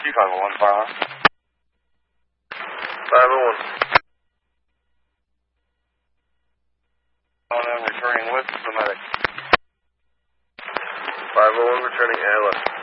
501 file. 501. Returning with the medic. 501 returning airlift.